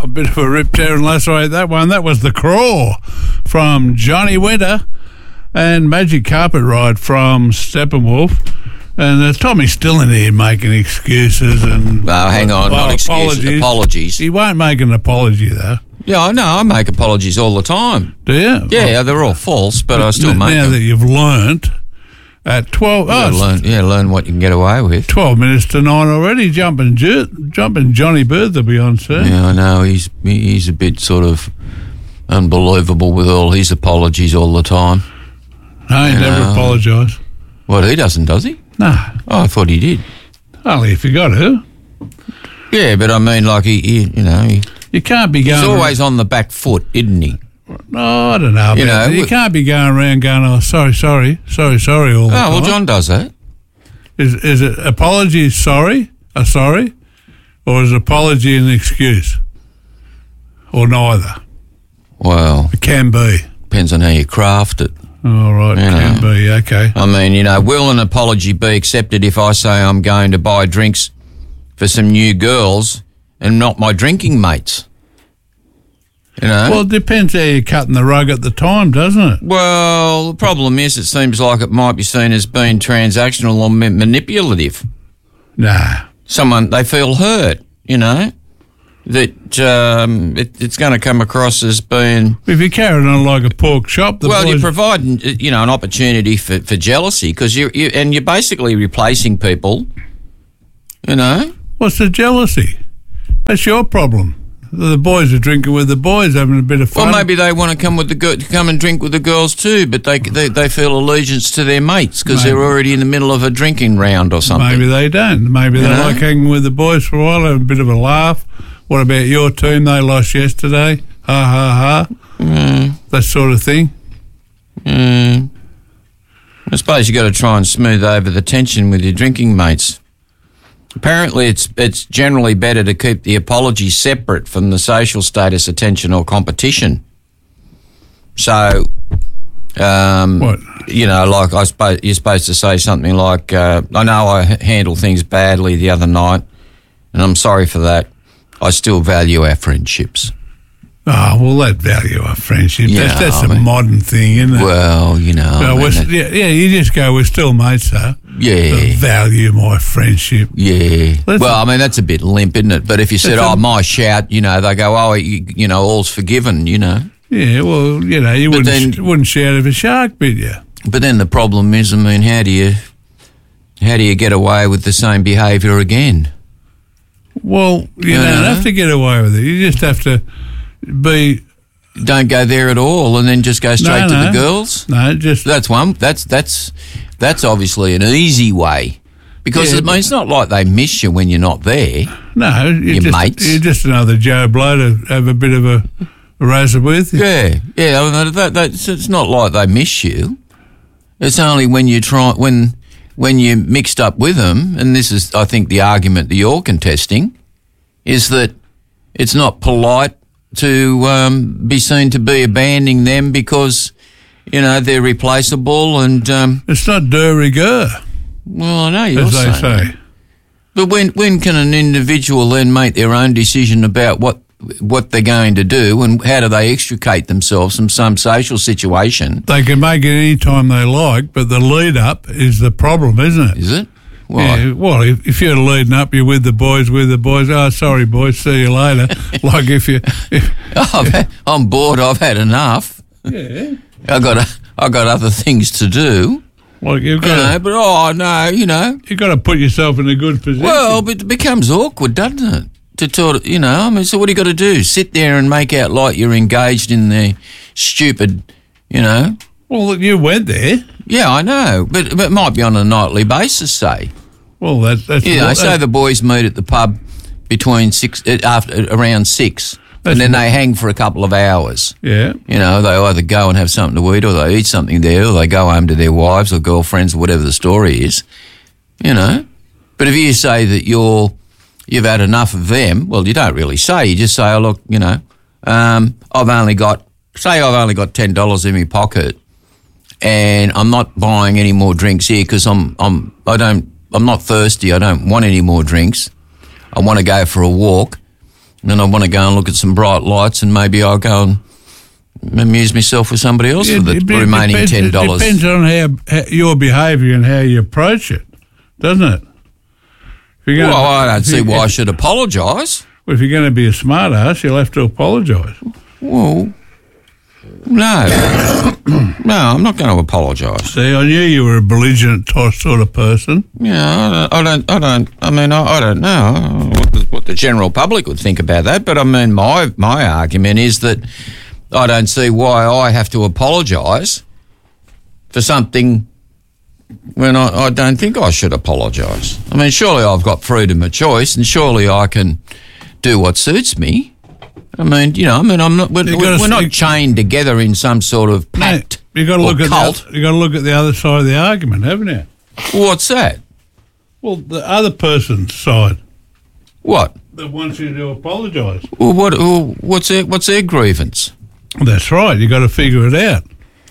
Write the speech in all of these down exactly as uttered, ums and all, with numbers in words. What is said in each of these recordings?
a bit of a rip tear and lacerate that one. That was The Craw from Johnny Winter and Magic Carpet Ride from Steppenwolf. And there's Tommy still in here making excuses and... Well, hang on, well, not excuses, apologies. apologies. He won't make an apology, though. Yeah, I know. I make apologies all the time. Do you? Yeah, well, they're all false, but, but I still n- make now them. Now that you've learnt at twelve... Oh, learn, yeah, learn what you can get away with. twelve minutes to nine already. Jumping, ju- jumping Johnny Bird will be on soon. Yeah, I know. He's, he's a bit sort of unbelievable with all his apologies all the time. No, he you never apologised. Well, he doesn't, does he? No. Oh, I thought he did. Only if you got to. Yeah, but I mean, like, he, he you know... He, you can't be going... He's always on the back foot, isn't he? No, I don't know. You know, you we, can't be going around going, oh, sorry, sorry, sorry, sorry all the oh, time. Oh, well, John does that. Is is it apology sorry, a sorry, or is apology an excuse? Or neither? Well... It can be. Depends on how you craft it. All right, you can know. be, okay. I mean, you know, will an apology be accepted if I say I'm going to buy drinks for some new girls and not my drinking mates? You know? Well, it depends how you're cutting the rug at the time, doesn't it? Well, the problem is it seems like it might be seen as being transactional or ma- manipulative. Nah. Someone, they feel hurt, you know, that um, it, it's going to come across as being... If you're carrying on like a pork chop... The well, boys... you're providing, you know, an opportunity for, for jealousy because you you and you're basically replacing people, you know. What's the jealousy? That's your problem. The boys are drinking with the boys, having a bit of fun. Well, maybe they want to come with the go- come and drink with the girls too, but they they, they feel allegiance to their mates because they're already in the middle of a drinking round or something. Maybe they don't. Maybe You they know? like hanging with the boys for a while, having a bit of a laugh. What about your team? They lost yesterday. Ha, ha, ha. Mm. That sort of thing. Mm. I suppose you got to try and smooth over the tension with your drinking mates. Apparently, it's it's generally better to keep the apology separate from the social status, attention, or competition. So, um, what? You know, like I suppose you're supposed to say something like, uh, "I know I h- handled things badly the other night, and I'm sorry for that. I still value our friendships." Oh, well, that value of friendship. Yeah, that's that's I a mean, modern thing, isn't it? Well, you know. Well, I mean, we're, that- yeah, yeah, you just go, we're still mates, though. Yeah. But value my friendship. Yeah. Listen. Well, I mean, that's a bit limp, isn't it? But if you said, Listen. oh, my shout, you know, they go, oh, you, you know, all's forgiven, you know. Yeah, well, you know, you But wouldn't, then- sh- wouldn't shout if a shark bit you. But then the problem is, I mean, how do you, how do you get away with the same behaviour again? Well, you Uh. don't have to get away with it. You just have to be... Don't go there at all and then just go straight No, to no. the girls? No, just... That's one, that's, that's, that's obviously an easy way. Because, Yeah, I mean, it's not like they miss you when you're not there. No, you're Your just, mates. you're just another Joe Blow to have a bit of a, a razzle with. Yeah, yeah. I mean, that, that, it's not like they miss you. It's only when you try when when you're mixed up with them, and this is, I think, the argument that you're contesting, is that it's not polite to um, be seen to be abandoning them because, you know, they're replaceable and. Um, It's not de rigueur, well, I know you're as they saying say. that. But when when can an individual then make their own decision about what what they're going to do and how do they extricate themselves from some social situation? They can make it any time they like, but the lead up is the problem, isn't it? Is it? Well, Yeah, well, if, if you're leading up, you're with the boys, with the boys. Oh, sorry, boys, see you later. Like if you, if, I've had, I'm bored. I've had enough. yeah, I got I got other things to do. like you've You know, got, to, but oh no, you know. you've got to put yourself in a good position. Well, but it becomes awkward, doesn't it? To talk, you know. I mean, so what do you got to do? Sit there and make out like you're engaged in the stupid, you know. well, you went there. Yeah, I know, but, but it might be on a nightly basis, say. Well, that, that's You know, what- say the boys meet at the pub between six, uh, after around six, That's and then what- they hang for a couple of hours. yeah. You know, they either go and have something to eat, or they eat something there, or they go home to their wives or girlfriends, or whatever the story is. You know, but if you say that you're you've had enough of them, well, you don't really say. You just say, "Oh, look, you know, um, I've only got say I've only got ten dollars in my pocket, and I'm not buying any more drinks here because I'm I'm I don't I'm not thirsty. I don't want any more drinks. I want to go for a walk." and I want to go and look at some bright lights, and maybe I'll go and amuse myself with somebody else Yeah, for the it- it remaining depends- ten dollars. It depends on how, how your behaviour and how you approach it, doesn't it? If you're Well, gonna- I don't if see you- why I if- should apologise. Well, if you're going to be a smart ass, you'll have to apologise. Well, no. No, I'm not going to apologise. See, I knew you were a belligerent to- sort of person. Yeah, I don't, I don't, I don't, I mean, I, I don't know what the, what the general public would think about that, but I mean, my, my argument is that I don't see why I have to apologise for something when I, I don't think I should apologise. I mean, surely I've got freedom of choice, and surely I can do what suits me. I mean, you know, I mean, I'm not. We're, You gotta we're not see- chained together in some sort of pact. You got to or look at cult. the, you got to look at the other side of the argument, haven't you? What's that? Well, the other person's side What? that wants you to apologise. Well, what? Well, what's their What's their grievance? That's right. You got to figure it out.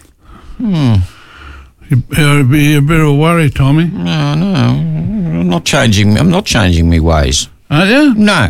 Hmm. You, it'd be a bit of a worry, Tommy, No, no, I'm not changing. I'm not changing my ways. aren't you? No,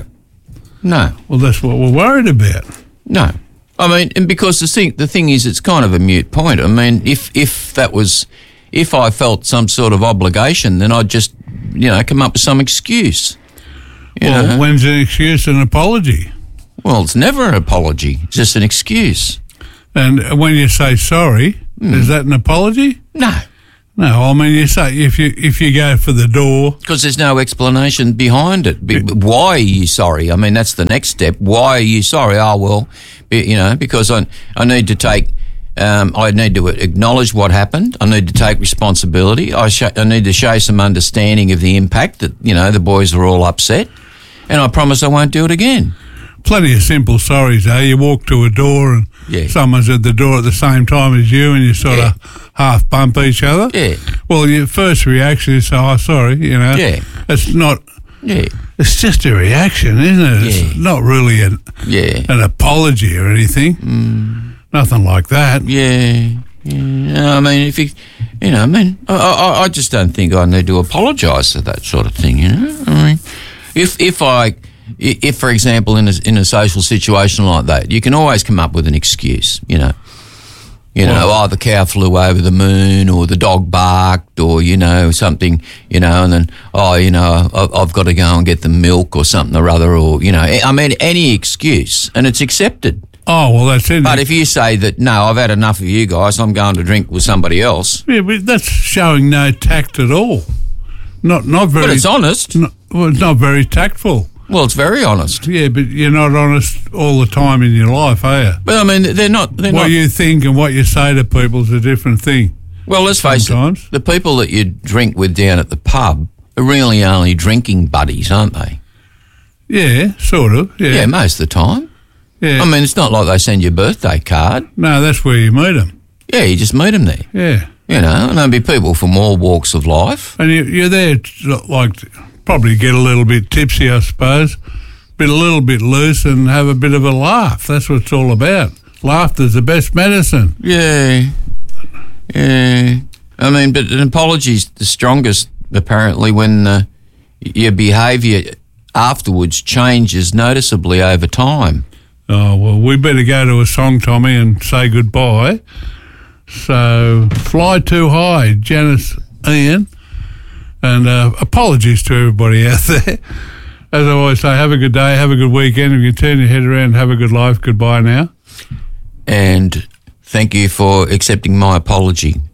no, Well, that's what we're worried about. no. I mean, and because the thing, the thing is, it's kind of a moot point. I mean, if if that was, if I felt some sort of obligation, then I'd just, you know, come up with some excuse. You Well, know? when's an excuse an apology? Well, it's never an apology. It's just an excuse. And when you say sorry, Hmm. is that an apology? No, No, I mean you say if you if you go for the door. because there's no explanation behind it. Be- Why are you sorry? I mean, that's the next step. Why are you sorry? Oh, well, be- you know, because I I need to take, um, I need to acknowledge what happened. I need to take responsibility. I, sh- I need to show some understanding of the impact that, you know, the boys are all upset. And I promise I won't do it again. Plenty of simple sorries, eh? You walk to a door and Yeah. someone's at the door at the same time as you and you sort Yeah. of half bump each other. Yeah. Well, your first reaction is, oh, sorry, you know. Yeah. It's not, Yeah. it's just a reaction, isn't it? It's Yeah. not really an, Yeah. an apology or anything. Nothing like that. Yeah. Yeah. I mean, if you, you know, I mean, I, I, I just don't think I need to apologise for that sort of thing, you know? I mean, if, if I, if, for example, in a, in a social situation like that, you can always come up with an excuse, you know. You know, Well- oh, the cow flew over the moon, or the dog barked, or, you know, something, you know, and then, oh, you know, I've, I've got to go and get the milk or something or other, or, you know, I mean, any excuse, and it's accepted. Oh, well, that's it. But if you say that, no, I've had enough of you guys, I'm going to drink with somebody else, Yeah, but that's showing no tact at all. Not not very. but it's honest. Not, well, it's not very tactful. Well, it's very honest. Yeah, but you're not honest all the time in your life, are you? But I mean, they're not. They're What not. you think and what you say to people is a different thing. Well, let's face Sometimes. it. The people that you drink with down at the pub are really only drinking buddies, aren't they? Yeah, sort of. Yeah. Yeah, most of the time. yeah. I mean, it's not like they send you a birthday card. no, that's where you meet them. Yeah, you just meet them there. Yeah. You know, and there'll be people from all walks of life. And you, you're there to, like, to probably get a little bit tipsy, I suppose, but a little bit loose and have a bit of a laugh. That's what it's all about. Laughter's the best medicine. Yeah. Yeah. I mean, but an apology's the strongest, apparently, when uh, your behaviour afterwards changes noticeably over time. Oh, well, we better go to a song, Tommy, and say goodbye. So, Fly Too High, Janice Ian. And uh, apologies to everybody out there. As I always say, have a good day, have a good weekend. If you can turn your head around, have a good life. Goodbye now. And thank you for accepting my apology.